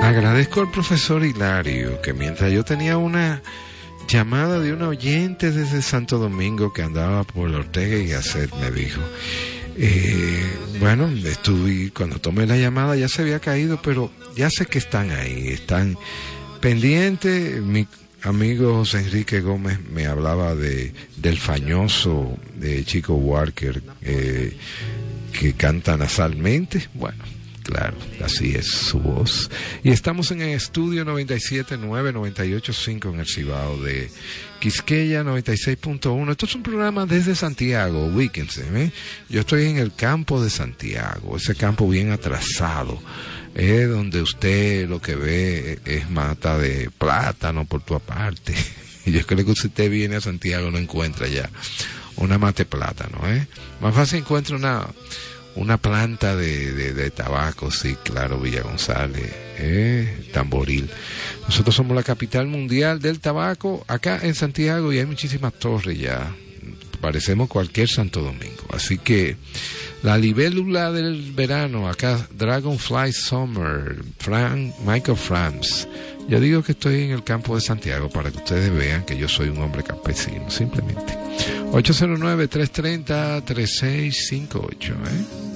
Agradezco al profesor Hilario que mientras yo tenía una llamada de un oyente desde Santo Domingo que andaba por Ortega y Gasset, me dijo, bueno, estuve, cuando tomé la llamada ya se había caído, pero ya sé que están ahí, están pendientes. Mi amigo José Enrique Gómez me hablaba del fañoso de Chico Walker, que canta nasalmente. Bueno, claro, así es su voz. Y estamos en el estudio 97.9, 98.5 en el Cibao de Quisqueya, 96.1. Esto es un programa desde Santiago, ubíquense, ¿eh? Yo estoy en el campo de Santiago, ese campo bien atrasado, donde usted lo que ve es mata de plátano por tu parte. Y yo creo que si usted viene a Santiago no encuentra ya una mate plátano, Más fácil encuentra una planta de tabaco, sí, claro, Villa González, Tamboril. Nosotros somos la capital mundial del tabaco acá en Santiago y hay muchísimas torres ya. Parecemos cualquier Santo Domingo. Así que la libélula del verano, acá Dragonfly Summer, Michael Franz. Yo digo que estoy en el campo de Santiago para que ustedes vean que yo soy un hombre campesino, simplemente. 809-330-3658,